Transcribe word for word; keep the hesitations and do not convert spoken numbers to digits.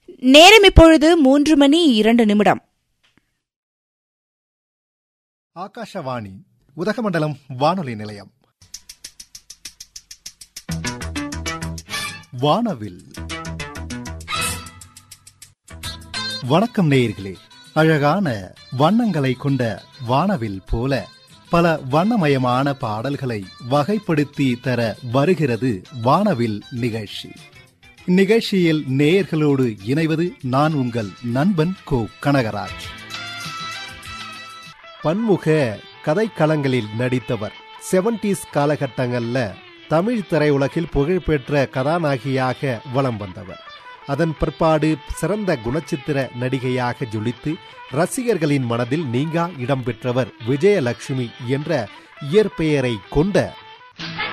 நேரம் இப்பொழுது மூன்று மணி இரண்டு நிமிடம். ஆகாஷவாணி உதகமண்டலம் வானொலி நிலையம். வானவில். வணக்கம் நேயர்களே. அழகான வண்ணங்களை கொண்ட வானவில் போல பல வண்ணமயமான பாடல்களை வகைப்படுத்தி தர வருகிறது வானவில் நிகழ்ச்சி. இந்நிகழ்ச்சியில் நேயர்களோடு இணைவது நான் உங்கள் நண்பன் கோ கனகராஜ். பன்முக கதைக்களங்களில் நடித்தவர். செவன்டீஸ் காலகட்டங்கள்ல தமிழ் திரையுலகில் புகழ்பெற்ற கதாநாயகியாக வலம் வந்தவர். அதன் பிற்பாடு சிறந்த குணச்சித்திர நடிகையாக ஜொலித்து ரசிகர்களின் மனதில் நீங்கா இடம்பெற்றவர் விஜயலட்சுமி என்ற இயற்பெயரை கொண்ட